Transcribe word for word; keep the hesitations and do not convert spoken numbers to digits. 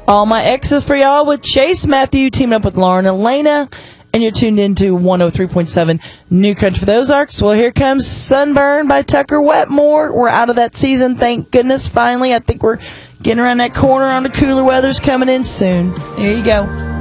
All My Exes for y'all with Chase Matthew teaming up with Lauren Elena. And you're tuned into one oh three point seven New Country for the Ozarks. Well, here comes Sunburn by Tucker Wetmore. We're out of that season, thank goodness, finally. I think we're getting around that corner on the cooler weather's coming in soon. Here you go.